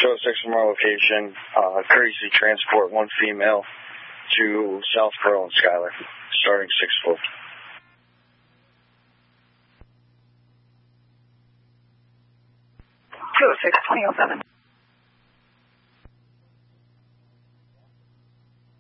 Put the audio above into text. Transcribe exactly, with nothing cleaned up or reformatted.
two oh six from our location. Uh, courtesy transport one female to South Pearl and Schuyler, starting six foot. two oh six, twenty oh seven.